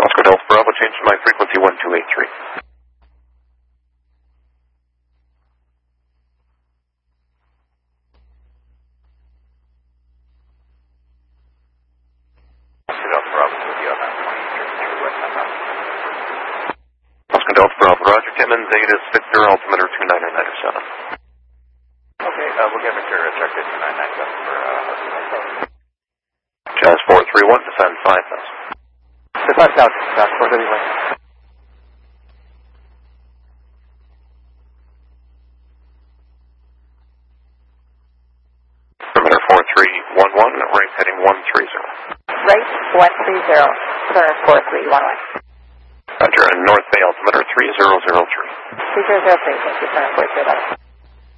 Oscar Delta Bravo, change to my frequency 1283. Oscar Delta Bravo, Oscar Delta Bravo, Roger, Timmins, Zeta, Victor, altimeter 2997. Okay, we'll get Mr. Check 2997 for Jazz 431, descend 5000. Defense out, Jazz 431. Perimeter 4311, right heading 130. Right 130, turn 4311. Roger, and North Bay altimeter 3003. 3003, thank you, turn 4311.